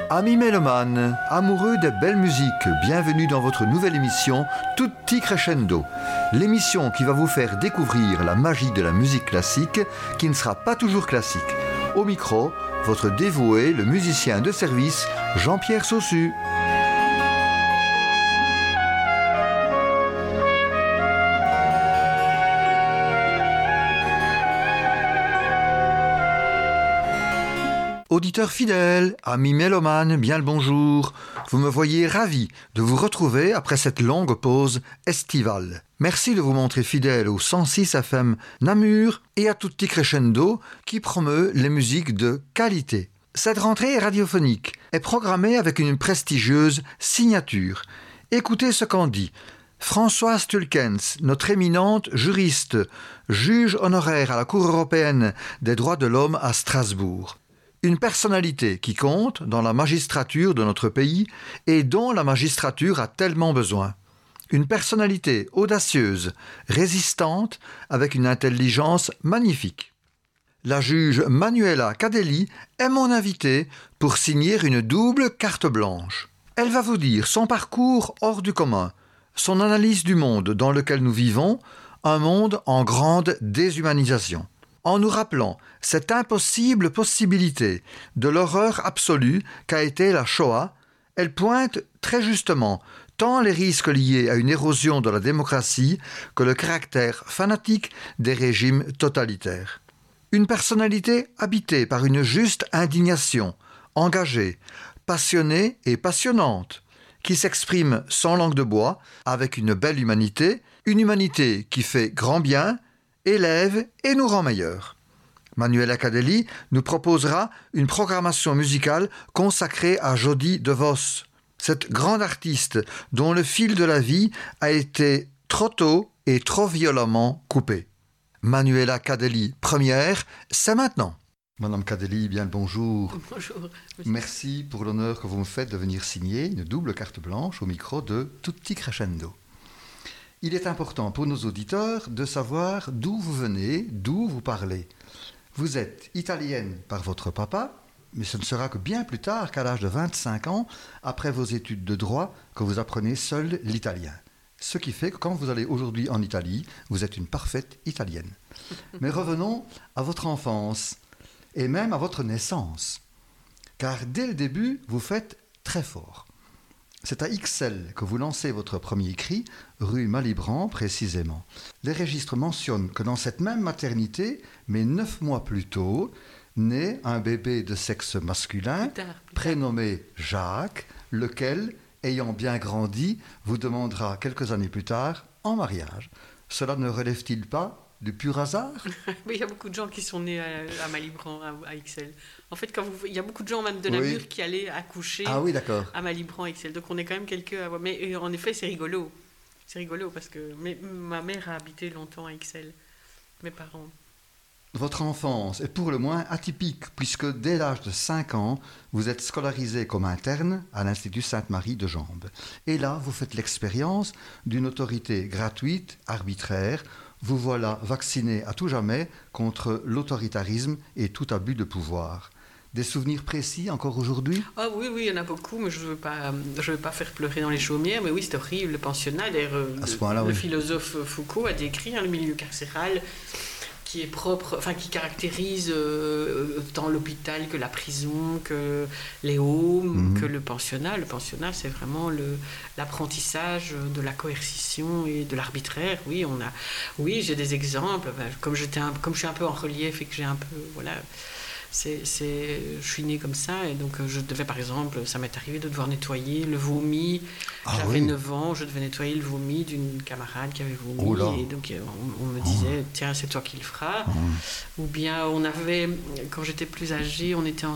Amis mélomanes, amoureux des belles musiques, bienvenue dans votre nouvelle émission Tutti Crescendo. L'émission qui va vous faire découvrir la magie de la musique classique qui ne sera pas toujours classique. Au micro, votre dévoué, le musicien de service, Jean-Pierre Saussu. Auditeurs fidèles, amis mélomanes, bien le bonjour. Vous me voyez ravi de vous retrouver après cette longue pause estivale. Merci de vous montrer fidèle au 106 FM Namur et à Tutti Crescendo qui promeut les musiques de qualité. Cette rentrée radiophonique est programmée avec une prestigieuse signature. Écoutez ce qu'en dit Françoise Tulkens, notre éminente juriste, juge honoraire à la Cour européenne des droits de l'homme à Strasbourg. Une personnalité qui compte dans la magistrature de notre pays et dont la magistrature a tellement besoin. Une personnalité audacieuse, résistante, avec une intelligence magnifique. La juge Manuela Cadelli est mon invitée pour signer une double carte blanche. Elle va vous dire son parcours hors du commun, son analyse du monde dans lequel nous vivons, un monde en grande déshumanisation. En nous rappelant cette impossible possibilité de l'horreur absolue qu'a été la Shoah, elle pointe très justement tant les risques liés à une érosion de la démocratie que le caractère fanatique des régimes totalitaires. Une personnalité habitée par une juste indignation, engagée, passionnée et passionnante, qui s'exprime sans langue de bois, avec une belle humanité, une humanité qui fait grand bien, élève et nous rend meilleurs. Manuela Cadelli nous proposera une programmation musicale consacrée à Jody DeVos, cette grande artiste dont le fil de la vie a été trop tôt et trop violemment coupé. Manuela Cadelli, première, c'est maintenant. Madame Cadelli, bien le bonjour. Bonjour. Merci pour l'honneur que vous me faites de venir signer une double carte blanche au micro de Tutti Crescendo. Il est important pour nos auditeurs de savoir d'où vous venez, d'où vous parlez. Vous êtes italienne par votre papa, mais ce ne sera que bien plus tard, qu'à l'âge de 25 ans, après vos études de droit, que vous apprenez seul l'italien. Ce qui fait que quand vous allez aujourd'hui en Italie, vous êtes une parfaite italienne. Mais revenons à votre enfance, et même à votre naissance. Car dès le début, vous faites très fort. C'est à Ixelles que vous lancez votre premier cri, rue Malibran précisément. Les registres mentionnent que dans cette même maternité, mais 9 mois plus tôt, naît un bébé de sexe masculin, Plus tard. prénommé Jacques, lequel, ayant bien grandi, vous demandera quelques années plus tard en mariage. Cela ne relève-t-il pas du pur hasard? Oui, il y a beaucoup de gens qui sont nés à Malibran, à Ixelles. En fait, il y a beaucoup de gens même de Namur qui allaient accoucher à Malibran, à Ixelles. Donc on est quand même quelques à voir. Mais en effet, c'est rigolo. C'est rigolo parce que ma mère a habité longtemps à Ixelles. Mes parents. Votre enfance est pour le moins atypique, puisque dès l'âge de 5 ans, vous êtes scolarisé comme interne à l'Institut Sainte-Marie de Jambes. Et là, vous faites l'expérience d'une autorité gratuite, arbitraire. Vous voilà vacciné à tout jamais contre l'autoritarisme et tout abus de pouvoir. Des souvenirs précis encore aujourd'hui? Ah oui, il y en a beaucoup, mais je veux pas faire pleurer dans les chaumières. Mais oui, c'est horrible, le pensionnat. D'ailleurs, le philosophe Foucault a décrit le milieu carcéral qui est propre, enfin qui caractérise tant l'hôpital que la prison, que les homes, que le pensionnat. Le pensionnat, c'est vraiment l'apprentissage de la coercition et de l'arbitraire. Oui, j'ai des exemples. Comme je suis un peu en relief et que j'ai un peu, voilà. Je suis née comme ça et donc je devais, par exemple, ça m'est arrivé de devoir nettoyer le vomi. J'avais 9 ans, je devais nettoyer le vomi d'une camarade qui avait vomi et donc on me disait tiens, c'est toi qui le feras. Ou bien quand j'étais plus âgée, on était